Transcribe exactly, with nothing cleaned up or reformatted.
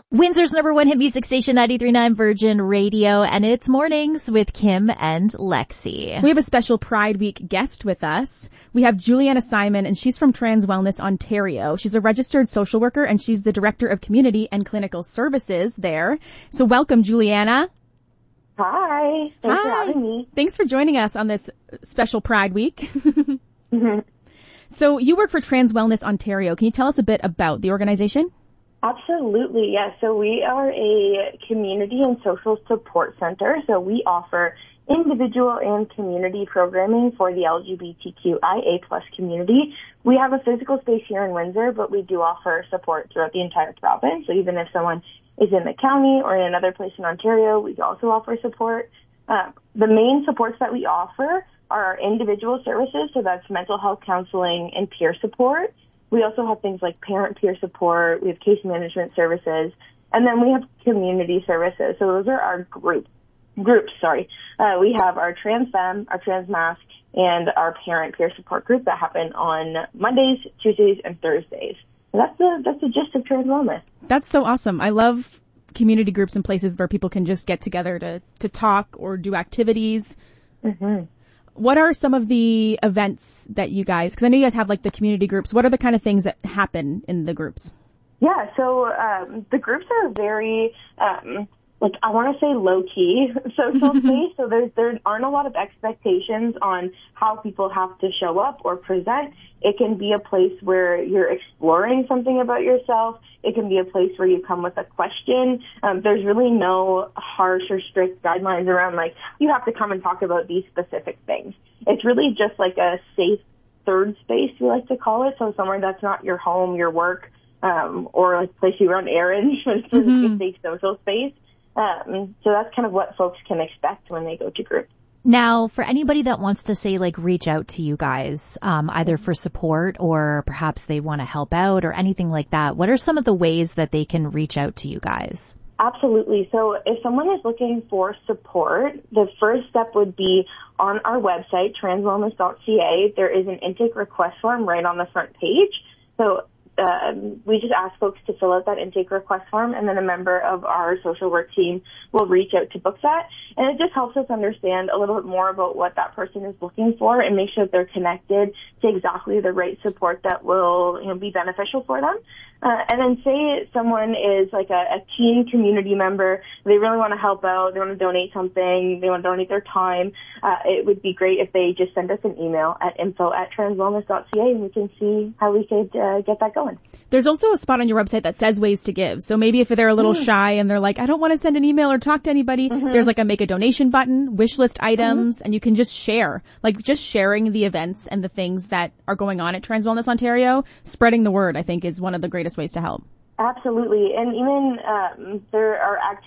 Windsor's number one hit music station, ninety-three point nine Virgin Radio, and it's Mornings with Kim and Lexi. We have a special Pride Week guest with us. We have Juliana Simon, and she's from Trans Wellness Ontario. She's a registered social worker, and she's the Director of Community and Clinical Services there. So welcome, Juliana. Hi. Thanks Hi. for having me. Thanks for joining us on this special Pride Week. mm-hmm. So you work for Trans Wellness Ontario. Can you tell us a bit about the organization? Absolutely, yes. So we are a community and social support center. So we offer individual and community programming for the L G B T Q I A plus community. We have a physical space here in Windsor, but we do offer support throughout the entire province. So even if someone is in the county or in another place in Ontario, we also offer support. Uh, the main supports that we offer are individual services, so that's mental health counseling and peer support. We also have things like parent peer support, we have case management services, and then we have community services. So those are our group, groups, sorry. Uh, we have our Trans Femme, our Trans Mask, and our parent peer support group that happen on Mondays, Tuesdays, and Thursdays. So that's the, that's the gist of Trans Wellness. That's so awesome. I love community groups and places where people can just get together to, to talk or do activities. Mm-hmm. What are some of the events that you guys, because I know you guys have like the community groups, what are the kind of things that happen in the groups? Yeah, so um, the groups are very, um, like I want to say low-key social space, so there, there aren't a lot of expectations on how people have to show up or present. It can be a place where you're exploring something about yourself. It can be a place where you come with a question. Um, there's really no harsh or strict guidelines around, like, you have to come and talk about these specific things. It's really just like a safe third space, we like to call it, so somewhere that's not your home, your work, um, or like a place you run errands, but it's mm-hmm. a safe social space. Um, so that's kind of what folks can expect when they go to groups. Now, for anybody that wants to say, like, reach out to you guys, um, either for support or perhaps they want to help out or anything like that, what are some of the ways that they can reach out to you guys? Absolutely. So if someone is looking for support, the first step would be on our website, trans wellness dot c a. There is an intake request form right on the front page. So Um, we just ask folks to fill out that intake request form, and then a member of our social work team will reach out to book that. And it just helps us understand a little bit more about what that person is looking for and make sure that they're connected to exactly the right support that will, you know, be beneficial for them. Uh, and then say someone is like a, a teen community member, they really want to help out, they want to donate something, they want to donate their time. Uh, it would be great if they just send us an email at info at trans wellness dot c a, and we can see how we could uh, get that going. There's also a spot on your website that says ways to give. So maybe if they're a little mm. shy and they're like, I don't want to send an email or talk to anybody, mm-hmm. there's like a make a donation button, wish list items, mm-hmm. and you can just share. Like just sharing the events and the things that are going on at Trans Wellness Ontario, spreading the word, I think, is one of the greatest ways to help. Absolutely. And even um, there are activities